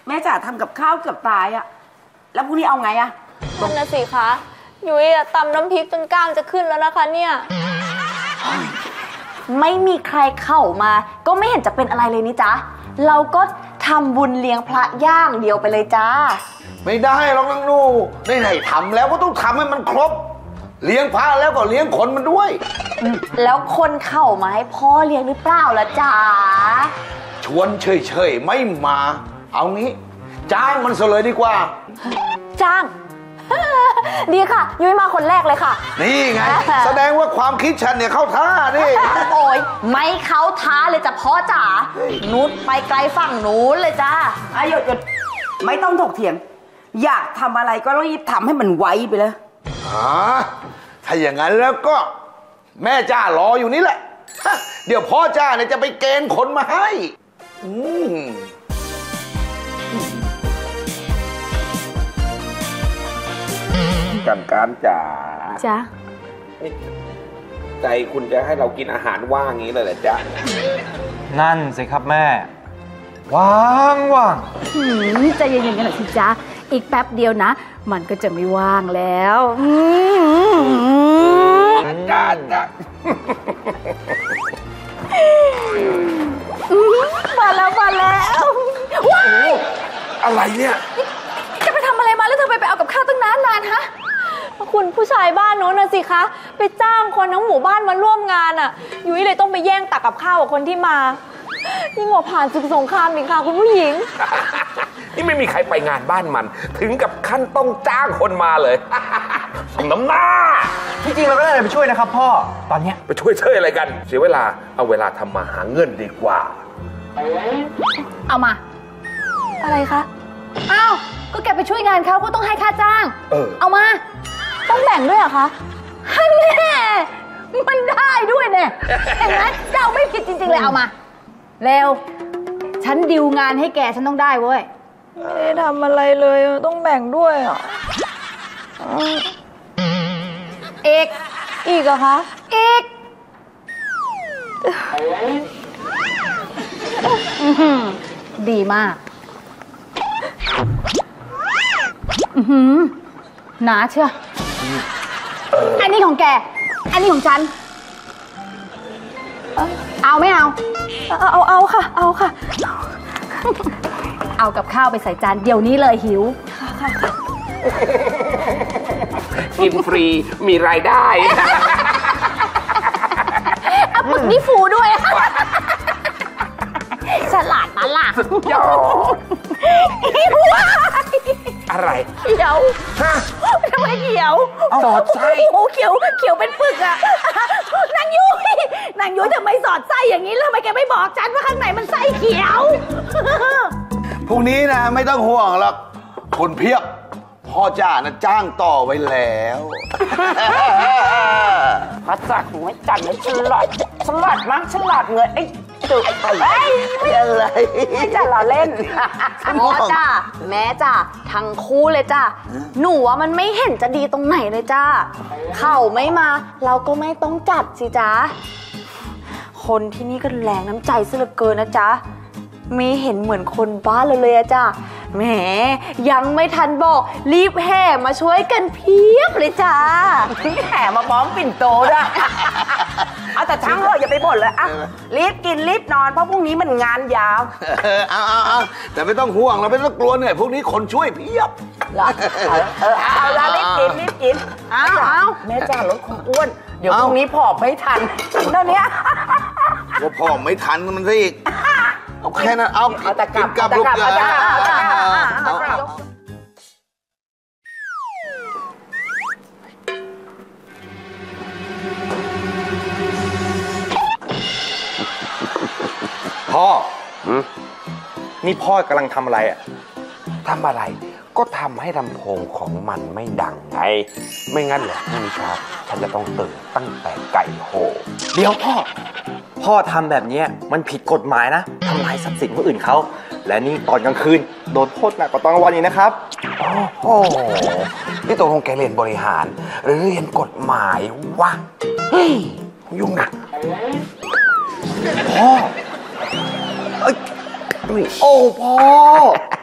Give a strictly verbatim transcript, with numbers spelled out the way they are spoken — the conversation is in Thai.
แม่จ๋าทำกับข้าวเกือบตายอะแล้วพรุ่งนี้เอาไงอะนั่นนะสิคะยุ้ยตำน้ำพริกจนกล้ามจะขึ้นแล้วนะคะเนี่ยไม่มีใครเข้ามาก็ไม่เห็นจะเป็นอะไรเลยนี่จ๊ะเราก็ทำบุญเลี้ยงพระย่างเดียวไปเลยจ้าไม่ได้หรอกนางนูได้ไหนทำแล้วก็ต้องทำให้มันครบเลี้ยงพระแล้วก็เลี้ยงคนมันด้วยแล้วคนเข้ามาให้พ่อเลี้ยงหรือเปล่าล่ะจ๊ะชวนเฉยๆไม่มาเอางี้จ้างมันซะเลยดีกว่าจ้างดีค่ะยุ้ยมาคนแรกเลยค่ะนี่ไง แสดงว่าความคิดฉันเนี่ยเข้าท่านี่โอ้ยไม่เข้าท่าเลยจ้ะพ่อจ๋านุชไปไกลฝั่งนู้นเลยจ้าอ่ะหยุดหยุดไม่ต้องถกเถียงอยากทำอะไรก็รีบทำให้มันไวไปเลยอ๋อถ้าอย่างนั้นแล้วก็แม่จ้ารออยู่นี่แหละเดี๋ยวพ่อจ้าเนี่ยจะไปเกณฑ์คนมาให้อืมกันการจ๋าจ้ะใจคุณจะให้เรากินอาหารว่างงี้เลยเหรอจ๊ะนั่นสิครับแม่ว่างว่างใจเย็นๆกันหน่อยสิจ๊ะอีกแป๊บเดียวนะมันก็จะไม่ว่างแล้วจ้าจ้ะมาแล้วมาแล้วว้ายอะไรเนี่ยจะไปทำอะไรมาแล้วเธอไปไปเอากับข้าวตั้งนานนานฮะคุณผู้ชายบ้านโน้นน่ะสิคะไปจ้างคนทั้งหมู่บ้านมาร่วมงานอ่ะยุ้ยเลยต้องไปแย่งตักกับข้าวกับคนที่มายิ่งกว่าผ่านศึกสงครามอีกค่ะคุณผู้หญิงนี่ไม่มีใครไปงานบ้านมันถึงกับขั้นต้องจ้างคนมาเลยสมน้ำหน้าที่จริงเราก็ได้ไปช่วยนะครับพ่อตอนเนี้ยไปช่วยเช่ยอะไรกันเสียเวลาเอาเวลาทำมาหาเงินดีกว่าเอามาอะไรคะอ้าวก็แกไปช่วยงานเขาก็ต้องให้ค่าจ้างเออเอามาต้องแบ่งด้วยเหรอคะฮันแน่มันได้ด้วยเนี่ยเห็นไหมเจ้าไม่ผิดจริงๆเลยเอามาเร็วฉันดิวงานให้แกฉันต้องได้เว้ยไม่ได้ทำอะไรเลยต้องแบ่งด้วยอ่ะเอกอีกเหรอคะเอกดีมากอือหือหนาเชียวอันนี้ของแกอันนี้ของฉันเอาไม่เอาเอาเอาเอาค่ะเอาค่ะเอากับข้าวไปใส่จานเดี๋ยวนี้เลยหิวค่ะค่ะกินฟรีมีรายได้เอาปึกนี่ฟูด้วยฉลาดปะล่ะยอดอะไรเขียวทำไมเขียวสอดไส้โอ้เขียวเขียวเป็นปึกอะนางยุ้ยนางยุ้ยทำไมสอดไส้อย่างนี้แล้วทำไมแกไม่บอกฉันว่าข้างในมันไส้เขียวพรุ่งนี้นะไม่ต้องห่วงหรอกคนเพียบพ่อจ้านะจ้างต่อไว้แล้วภาษาของไอ้จันมันฉลาดฉลาดมากฉลาดเงยไอ้จุกไอ้อะไรไม่จ้าเราเล่นพ่อจ้าแม่จ้าทั้งคู่เลยจ้าหนูว่ามันไม่เห็นจะดีตรงไหนเลยจ้าเข้าไม่มาเราก็ไม่ต้องจัดสิจ้าคนที่นี่ก็แรงน้ำใจซะเหลือเกินนะจ๊ะไม่เห็นเหมือนคนบ้านเลยเลยอะจ้าแหมยังไม่ทันบอกรีบแห่มาช่วยกันเพียบเลยจ้าแห่มาบ้อมปิ่นโตด้วยเอาแต่ช่างเถอะอย่าไปบ่นเลยอ่ะรีบกินรีบนอนเพราะพรุ่งนี้มันงานยาวเอาเอาเอาแต่ไม่ต้องห่วงเราไม่ต้องกลัวเหนื่อยพวกนี้คนช่วยเพียบเออเอาละรีบกินรีบกินเอาเอาแม่จ้าลดความอ้วนเดี๋ยวพรุ่งนี้ผอมไม่ทันเท่านี้ว่าผอมไม่ทันมันซะอีกเอาแค่นั้นเอาเอาแต่กลับกับลูกเสือพ่อนี่พ่อกำลังทำอะไรอ่ะทำอะไรก็ทำให้ลำโพงของมันไม่ดังไงไม่งั้นเหรอพรุ่งนี้เช้าฉันจะต้องตื่นตั้งแต่ไก่โหเดี๋ยวพ่อพ่อทำแบบนี้มันผิดกฎหมายนะทำลายทรัพย์สินคนอื่นเขาและนี่ตอนกลางคืนโดนโทษหนักกว่าตอนกลางวันอีกนะครับโอ้โหนี่ตกลงแกเรียนบริหารหรือเรียนกฎหมายวะเฮ้ยยุ่งหนักพ่อเอ้ยโอ้พ่อ